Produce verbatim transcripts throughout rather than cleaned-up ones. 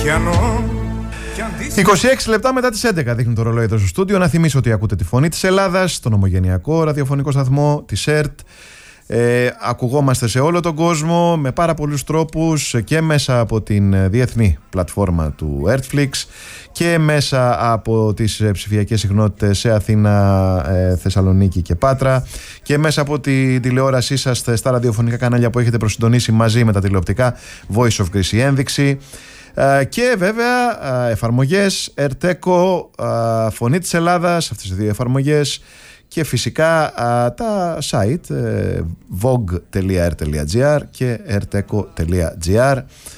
είκοσι έξι λεπτά μετά τις έντεκα δείχνει το ρολόι εδώ στο στούντιο. Να θυμίσω ότι ακούτε τη φωνή της Ελλάδας, τον ομογενειακό ραδιοφωνικό σταθμό της ΕΡΤ. Ε, ακουγόμαστε σε όλο τον κόσμο με πάρα πολλούς τρόπους, και μέσα από την διεθνή πλατφόρμα του Airtflix και μέσα από τις ψηφιακές συχνότητες σε Αθήνα, ε, Θεσσαλονίκη και Πάτρα, και μέσα από τη τηλεόρασή σας στα ραδιοφωνικά κανάλια που έχετε προσυντονίσει μαζί με τα τηλεοπτικά Voice of Greece, η ένδειξη. Uh, και βέβαια uh, εφαρμογές Erteco, uh, Φωνή της Ελλάδας, αυτές τις δύο εφαρμογές, και φυσικά uh, τα site uh, vogue τελεία air τελεία gr και erteco τελεία gr.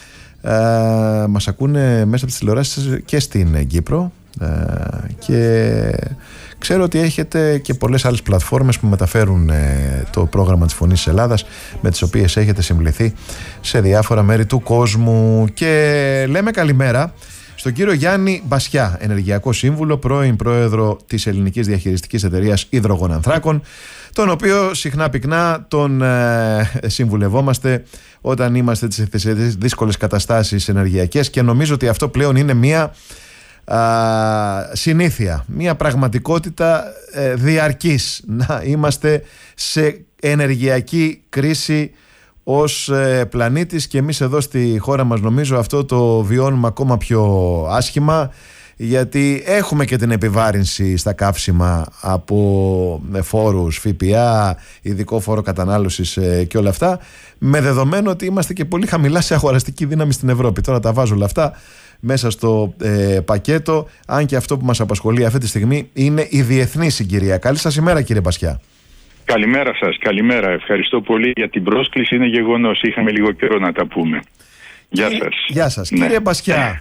uh, Μας ακούνε μέσα από τις τηλεοράσεις και στην Κύπρο, uh, και ξέρω ότι έχετε και πολλές άλλες πλατφόρμες που μεταφέρουν ε, το πρόγραμμα της Φωνής της Ελλάδας, με τις οποίες έχετε συμβληθεί σε διάφορα μέρη του κόσμου. Και λέμε καλημέρα στον κύριο Γιάννη Μπασιά, ενεργειακό σύμβουλο, πρώην πρόεδρο της Ελληνικής Διαχειριστικής Εταιρείας Υδρογονανθράκων, τον οποίο συχνά πυκνά τον ε, συμβουλευόμαστε όταν είμαστε σε δύσκολες καταστάσεις ενεργειακές, και νομίζω ότι αυτό πλέον είναι μία Α, συνήθεια, μια πραγματικότητα ε, διαρκής, να είμαστε σε ενεργειακή κρίση ως ε, πλανήτης, και εμείς εδώ στη χώρα μας νομίζω αυτό το βιώνουμε ακόμα πιο άσχημα, γιατί έχουμε και την επιβάρυνση στα καύσιμα από ε, φόρους, ΦΠΑ, ειδικό φόρο κατανάλωσης ε, και όλα αυτά, με δεδομένο ότι είμαστε και πολύ χαμηλά σε αγοραστική δύναμη στην Ευρώπη. Τώρα τα βάζω όλα αυτά μέσα στο ε, πακέτο, αν και αυτό που μας απασχολεί αυτή τη στιγμή είναι η διεθνή συγκυρία. Καλή σας ημέρα, κύριε Μπασιά. Καλημέρα σας, καλημέρα. Ευχαριστώ πολύ για την πρόσκληση. Είναι γεγονός, είχαμε λίγο καιρό να τα πούμε. Γεια Κύριε, σας. Γεια σας. Ναι. Κύριε Μπασιά,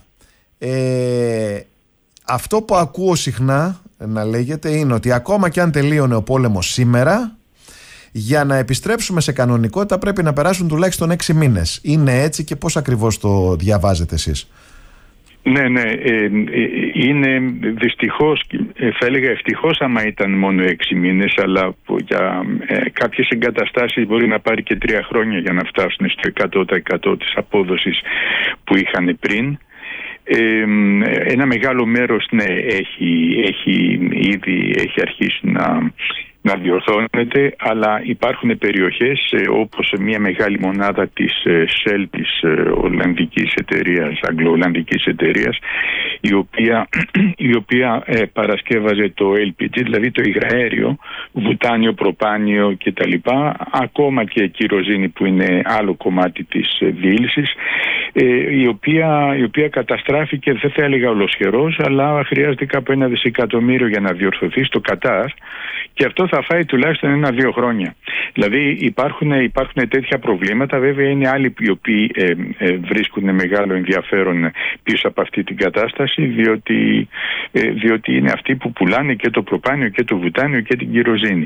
ε, αυτό που ακούω συχνά να λέγεται είναι ότι ακόμα και αν τελείωνε ο πόλεμος σήμερα, για να επιστρέψουμε σε κανονικότητα πρέπει να περάσουν τουλάχιστον έξι μήνες. Είναι έτσι, και πώς ακριβώς το διαβάζετε εσείς? Ναι, ναι, ε, ε, είναι δυστυχώς, ε, θα έλεγα ευτυχώς άμα ήταν μόνο έξι μήνες, αλλά για ε, κάποιες εγκαταστάσεις μπορεί να πάρει και τρία χρόνια για να φτάσουν στο εκατό τοις εκατό της απόδοσης που είχαν πριν. Ε, ένα μεγάλο μέρος, ναι, έχει, έχει ήδη έχει αρχίσει να... να διορθώνεται, αλλά υπάρχουν περιοχές ε, όπως μια μεγάλη μονάδα της ε, Shell, της ε, Ολλανδικής εταιρείας, Αγγλο-Ολλανδικής εταιρείας, η οποία, η οποία ε, παρασκεύαζε το ελ πι τζι, δηλαδή το υγραέριο, βουτάνιο, προπάνιο κτλ. Ακόμα και κυροζίνη, που είναι άλλο κομμάτι της ε, διήλυσης, ε, η, οποία, η οποία καταστράφηκε, δεν θα έλεγα ολοσχερός, αλλά χρειάζεται κάπου ένα δισεκατομμύριο για να διορθωθεί στο Κατάρ, και αυτό θα φάει τουλάχιστον ένα-δύο χρόνια. Δηλαδή υπάρχουν, υπάρχουν τέτοια προβλήματα. Βέβαια είναι άλλοι οι οποίοι ε, ε, βρίσκουν μεγάλο ενδιαφέρον πίσω από αυτή την κατάσταση, διότι, ε, διότι είναι αυτοί που πουλάνε και το προπάνιο και το βουτάνιο και την κυροζίνη.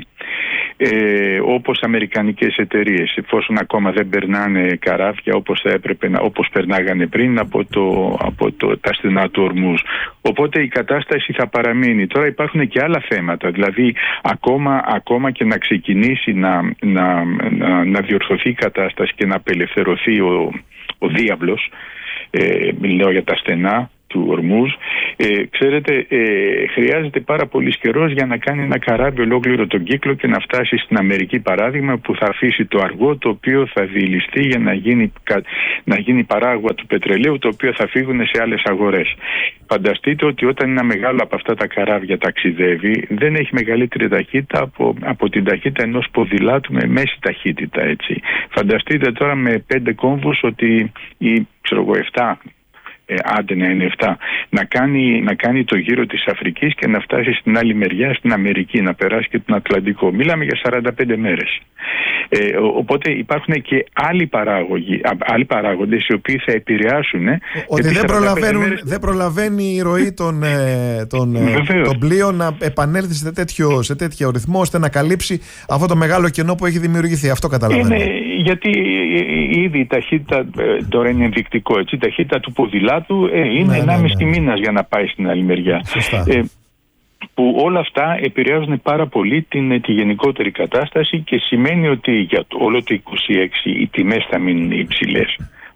Ε, όπως αμερικανικές εταιρείες, εφόσον ακόμα δεν περνάνε καράβια όπως θα έπρεπε να, όπως περνάγανε πριν από, το, από το, τα στενά του Ορμούζ. Οπότε η κατάσταση θα παραμείνει. Τώρα υπάρχουν και άλλα θέματα, δηλαδή ακόμα, ακόμα και να ξεκινήσει να, να, να, να διορθωθεί η κατάσταση και να απελευθερωθεί ο, ο διάβλος, ε, μιλάω για τα στενά του Ορμούζ, ε, ξέρετε, ε, χρειάζεται πάρα πολύ καιρός για να κάνει ένα καράβι ολόκληρο τον κύκλο και να φτάσει στην Αμερική, παράδειγμα, που θα αφήσει το αργό, το οποίο θα διηλιστεί για να γίνει, να γίνει παράγωγα του πετρελαίου, το οποίο θα φύγουν σε άλλες αγορές. Φανταστείτε ότι όταν ένα μεγάλο από αυτά τα καράβια ταξιδεύει, δεν έχει μεγαλύτερη ταχύτητα από, από την ταχύτητα ενός ποδηλάτου με μέση ταχύτητα, έτσι. Φανταστείτε τώρα με πέντε κόμβους ότι, ή ξέρω εγώ, εφτά, Ε, άντε να είναι εφτά, να κάνει, να κάνει το γύρο της Αφρικής και να φτάσει στην άλλη μεριά, στην Αμερική, να περάσει και τον Ατλαντικό. Μιλάμε για σαράντα πέντε μέρες. Ε, οπότε υπάρχουν και άλλοι παράγωγοι, άλλοι παράγοντες οι οποίοι θα επηρεάσουν. Ότι δεν, προλαβαίνουν, δεν προλαβαίνει η ροή των, των, των πλοίων να επανέλθει σε τέτοιο, σε τέτοιο ρυθμό, ώστε να καλύψει αυτό το μεγάλο κενό που έχει δημιουργηθεί. Αυτό καταλαβαίνω. Είναι, γιατί ήδη η ταχύτητα, τώρα είναι ενδεικτικό, έτσι, η ταχύτητα του ποδηλάτου ε, είναι ναι, ενάμιση ναι, ναι. μήνας για να πάει στην άλλη μεριά. Ε, που όλα αυτά επηρεάζουν πάρα πολύ την, τη γενικότερη κατάσταση και σημαίνει ότι για το, όλο το είκοσι έξι οι τιμές θα μείνουν υψηλές.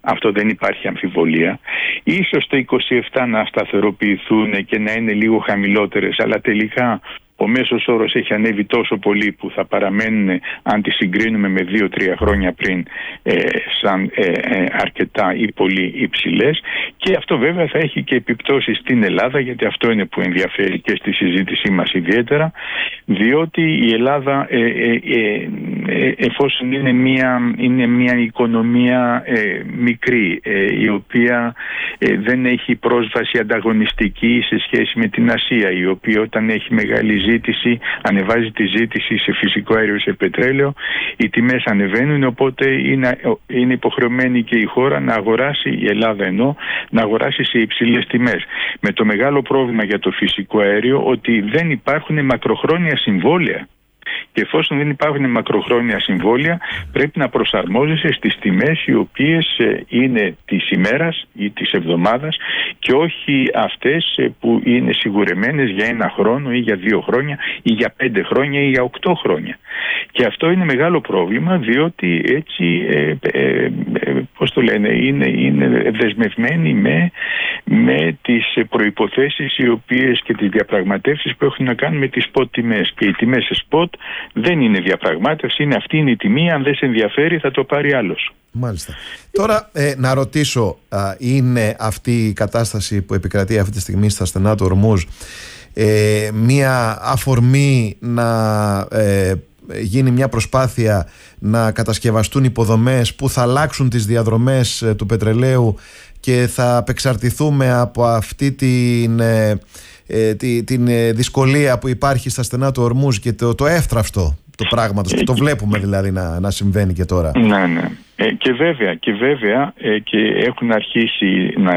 αυτό δεν υπάρχει αμφιβολία. Ίσως το είκοσι επτά να σταθεροποιηθούν και να είναι λίγο χαμηλότερες, αλλά τελικά ο μέσος όρος έχει ανέβει τόσο πολύ που θα παραμένουν, αν τη συγκρίνουμε με δύο τρία χρόνια πριν, ε, σαν ε, ε, αρκετά ή πολύ υψηλές, και αυτό βέβαια θα έχει και επιπτώσεις στην Ελλάδα, γιατί αυτό είναι που ενδιαφέρει και στη συζήτησή μας ιδιαίτερα, διότι η Ελλάδα ε, ε, ε, ε, εφόσον είναι μια, είναι μια οικονομία ε, μικρή, ε, η οποία ε, δεν έχει πρόσβαση ανταγωνιστική σε σχέση με την Ασία, η οποία όταν έχει μεγάλη ζήτηση, ανεβάζει τη ζήτηση σε φυσικό αέριο, σε πετρέλαιο, οι τιμές ανεβαίνουν, οπότε είναι, είναι υποχρεωμένη και η χώρα να αγοράσει, η Ελλάδα εννοώ, να αγοράσει σε υψηλές τιμές. Με το μεγάλο πρόβλημα για το φυσικό αέριο ότι δεν υπάρχουν μακροχρόνια συμβόλαια. Και εφόσον δεν υπάρχουν μακροχρόνια συμβόλαια, πρέπει να προσαρμόζεσαι στις τιμές οι οποίες είναι της ημέρας ή της εβδομάδας και όχι αυτές που είναι σιγουρεμένες για ένα χρόνο ή για δύο χρόνια ή για πέντε χρόνια ή για οκτώ χρόνια. Και αυτό είναι μεγάλο πρόβλημα, διότι έτσι ε, ε, ε, πώς το λένε, είναι, είναι δεσμευμένοι με, με τις προϋποθέσεις οι οποίες και τις διαπραγματεύσεις που έχουν να κάνουν με τις spot τιμές. Και οι τιμές σε spot δεν είναι διαπραγμάτευση, είναι αυτή είναι η τιμή, αν δεν σε ενδιαφέρει θα το πάρει άλλος. Μάλιστα. Τώρα ε, να ρωτήσω, α, είναι αυτή η κατάσταση που επικρατεί αυτή τη στιγμή στα στενά του Ορμούζ ε, μία αφορμή να ε, γίνει μια προσπάθεια να κατασκευαστούν υποδομές που θα αλλάξουν τις διαδρομές ε, του πετρελαίου και θα απεξαρτηθούμε από αυτή την... Ε, την, την δυσκολία που υπάρχει στα στενά του Ορμούζ και το, το εύθραυστο του πράγματος, που το βλέπουμε δηλαδή να, να συμβαίνει και τώρα. Ναι, ναι. Ε, και βέβαια, και, βέβαια ε, και έχουν αρχίσει να,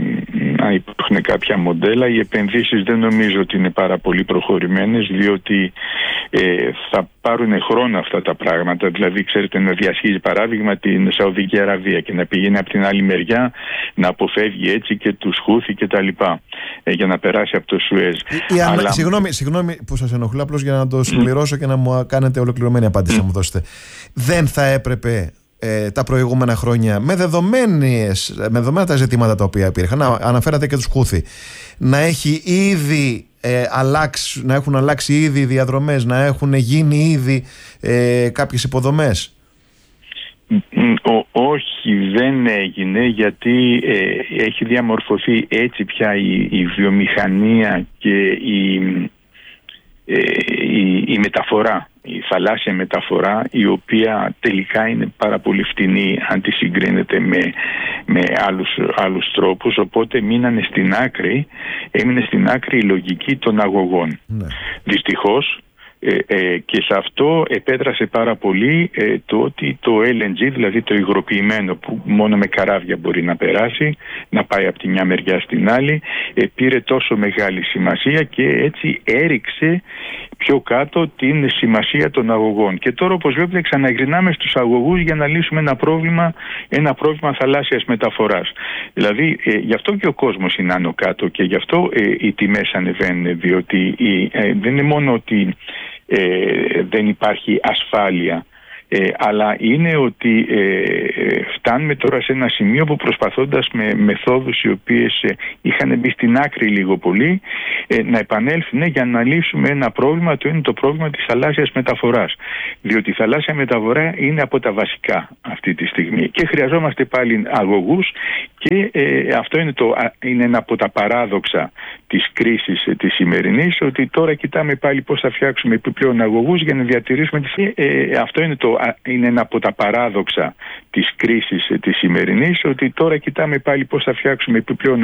να υπάρχουν κάποια μοντέλα. Οι επενδύσεις δεν νομίζω ότι είναι πάρα πολύ προχωρημένες, διότι ε, θα πάρουν χρόνο αυτά τα πράγματα. Δηλαδή, ξέρετε, να διασχίζει παράδειγμα την Σαουδική Αραβία και να πηγαίνει από την άλλη μεριά, να αποφεύγει έτσι και τους Χούθη και τα λοιπά, ε, για να περάσει από το Σουέζ. Η, Αλλά... Συγγνώμη, συγγνώμη που σας ενοχλώ, απλώς για να το συμπληρώσω mm. και να μου κάνετε ολοκληρωμένη απάντηση mm. να μου δώσετε. Δεν θα έπρεπε ε, τα προηγούμενα χρόνια, με, δεδομένες, με δεδομένα τα ζητήματα τα οποία υπήρχαν, να αναφέρατε και τους Χούθη, να έχει ήδη ε, αλλάξει, να έχουν αλλάξει ήδη οι διαδρομές, να έχουν γίνει ήδη ε, κάποιες υποδομές? Ό, όχι, δεν έγινε, γιατί ε, έχει διαμορφωθεί έτσι πια η, η βιομηχανία και η, ε, η, η μεταφορά, η θαλάσσια μεταφορά, η οποία τελικά είναι πάρα πολύ φτηνή αν τη συγκρίνεται με, με άλλους, άλλους τρόπους, οπότε μείνανε στην άκρη, έμεινε στην άκρη η λογική των αγωγών. Ναι. Δυστυχώς, Ε, ε, και σε αυτό επέτρασε πάρα πολύ ε, το ότι το ελ εν τζι, δηλαδή το υγροποιημένο που μόνο με καράβια μπορεί να περάσει, να πάει από τη μια μεριά στην άλλη, ε, πήρε τόσο μεγάλη σημασία και έτσι έριξε πιο κάτω την σημασία των αγωγών. Και τώρα, όπως βλέπετε, ξαναγυρνάμε στους αγωγούς για να λύσουμε ένα πρόβλημα, ένα πρόβλημα θαλάσσιας μεταφοράς. Δηλαδή, ε, γι' αυτό και ο κόσμος είναι άνω κάτω και γι' αυτό ε, οι τιμές ανεβαίνουν, διότι ε, δεν είναι μόνο ότι ε, δεν υπάρχει ασφάλεια, Ε, αλλά είναι ότι ε, φτάνουμε τώρα σε ένα σημείο που, προσπαθώντας με μεθόδους οι οποίες ε, είχαν μπει στην άκρη λίγο πολύ, ε, να επανέλθουν για να λύσουμε ένα πρόβλημα, το είναι το πρόβλημα της θαλάσσιας μεταφοράς. Διότι η θαλάσσια μεταφορά είναι από τα βασικά αυτή τη στιγμή και χρειαζόμαστε πάλι αγωγούς, και ε, αυτό είναι, το, είναι ένα από τα παράδοξα της κρίσης ε, της σημερινής, ότι τώρα κοιτάμε πάλι πώς θα φτιάξουμε επιπλέον αγωγούς για να διατηρήσουμε τις... Ε, αυτό είναι, το, είναι ένα από τα παράδοξα της κρίσης ε, της σημερινής, ότι τώρα κοιτάμε πάλι πώς θα φτιάξουμε επιπλέον